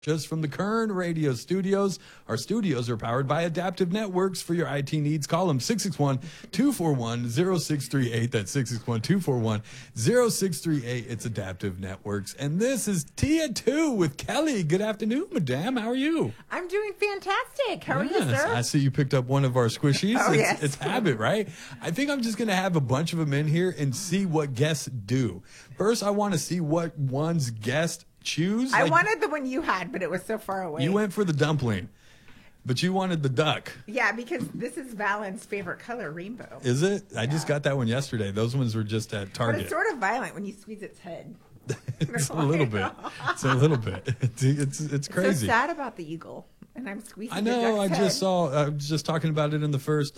Just from the Kern Radio Studios. Our studios are powered by Adaptive Networks. For your IT needs, call them 661-241-0638. That's 661-241-0638. It's Adaptive Networks. And this is Tia 2 with Kelly. Good afternoon, madam. How are you? I'm doing fantastic. How are you, sir? I see you picked up one of our squishies. Yes. It's habit, right? I think I'm just going to have a bunch of them in here and see what guests do. First, I want to see what one's guest choose. I wanted the one you had, but it was so far away. You went for the dumpling, but you wanted the duck. Yeah, because this is Valen's favorite color, rainbow. Is it? I just got that one yesterday. Those ones were just at Target. But it's sort of violent when you squeeze its head. It's a little bit. It's a little bit. It's crazy. So sad about the eagle, and I'm squeezing. I know. The duck's I just head. saw. I was just talking about it in the first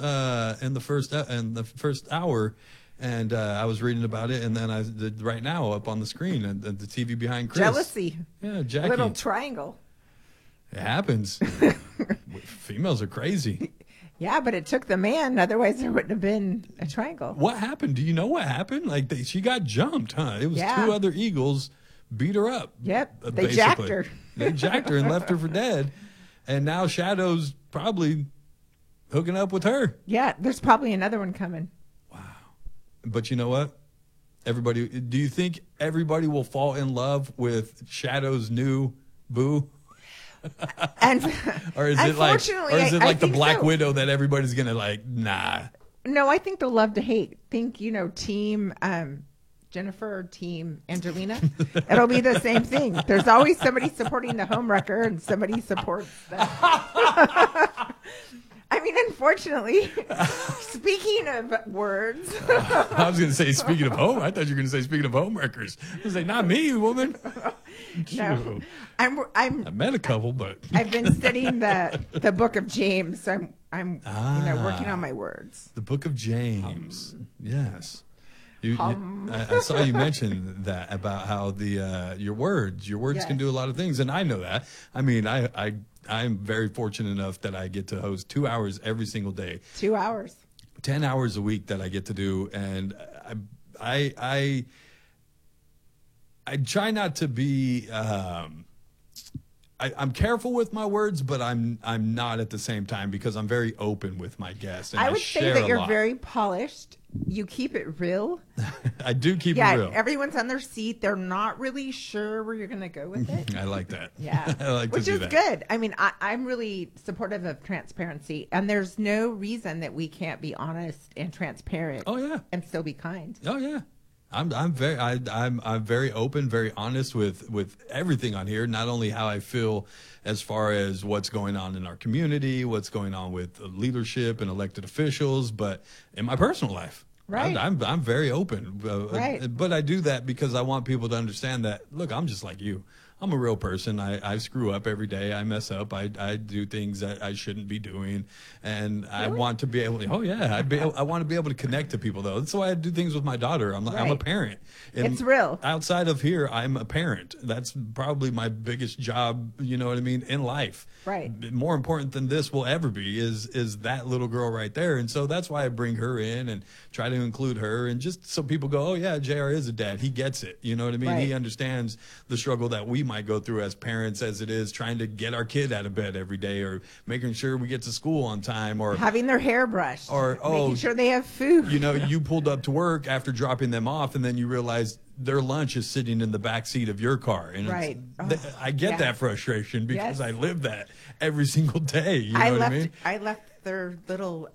hour. And I was reading about it, and then I did right now up on the screen and the TV behind Chris. Jealousy. Yeah, Jackie. Little triangle. It happens. Females are crazy. Yeah, but it took the man. Otherwise, there wouldn't have been a triangle. What happened? Do you know what happened? Like she got jumped, huh? It was two other eagles beat her up. Yep, they basically. jacked her. They jacked her and left her for dead. And now Shadow's probably hooking up with her. Yeah, there's probably another one coming. But you know what? Do you think everybody will fall in love with Shadow's new boo? And or is it like the Black Widow that everybody's gonna like? Nah. No, I think they'll love to hate. Think team Jennifer or team Angelina. It'll be the same thing. There's always somebody supporting the homewrecker and somebody supports the. I mean, unfortunately, speaking of words. I was going to say, speaking of home, I thought you were going to say, speaking of homewreckers. I was like, not me, woman. No, I met a couple, but. I've been studying the book of James, so I'm working on my words. The book of James. Yes. I saw you mention that about how your words yes. can do a lot of things, and I know that. I mean, I'm very fortunate enough that I get to host 2 hours every single day. 2 hours. 10 hours a week that I get to do, and I try not to be. I'm careful with my words, but I'm not at the same time because I'm very open with my guests. And I would say that you're very polished. You keep it real. I do keep it real. Yeah, everyone's on their seat. They're not really sure where you're going to go with it. I like that. Yeah. I like Which to do is that. good. I mean, I'm really supportive of transparency, and there's no reason that we can't be honest and transparent. Oh, yeah. And still be kind. Oh, yeah. I'm very open, very honest with everything on here. Not only how I feel as far as what's going on in our community, what's going on with leadership and elected officials, but in my personal life. Right. I'm very open. Right. But I do that because I want people to understand that, look, I'm just like you. I'm a real person. I screw up every day. I mess up. I do things that I shouldn't be doing. And I want to be able to, I want to be able to connect to people, though. That's why I do things with my daughter. I'm a parent. And it's real. Outside of here, I'm a parent. That's probably my biggest job, you know what I mean, in life. Right. More important than this will ever be is that little girl right there. And so that's why I bring her in and try to include her. And just so people go, oh, yeah, JR is a dad. He gets it. You know what I mean? Right. He understands the struggle that we might go through as parents as it is trying to get our kid out of bed every day or making sure we get to school on time or having their hair brushed or making sure they have food. You know, you pulled up to work after dropping them off and then you realize their lunch is sitting in the back seat of your car. And right. I get that frustration because I live that every single day. You know what I mean? I left their little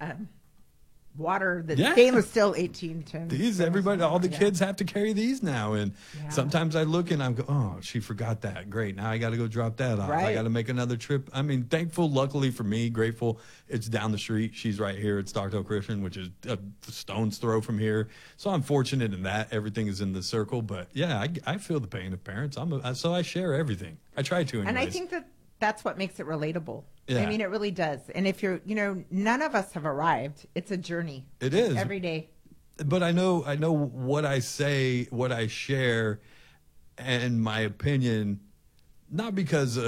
water, the stainless steel 18 tins. All the kids have to carry these now. And sometimes I look and I go, oh, she forgot that. Great. Now I got to go drop that off. Right. I got to make another trip. I mean, thankful, luckily for me, grateful. It's down the street. She's right here at Stockdale Christian, which is a stone's throw from here. So I'm fortunate in that. Everything is in the circle. But yeah, I feel the pain of parents. So I share everything. I try to anyways. And I think that's what makes it relatable. Yeah. I mean, it really does. And if you're, none of us have arrived. It's a journey. It is. Every day. But I know what I say, what I share, and my opinion, not because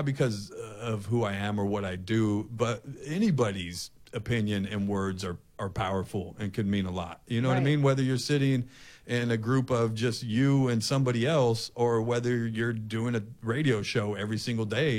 of who I am or what I do, but anybody's opinion and words are powerful and could mean a lot. You know what I mean? Whether you're sitting in a group of just you and somebody else, or whether you're doing a radio show every single day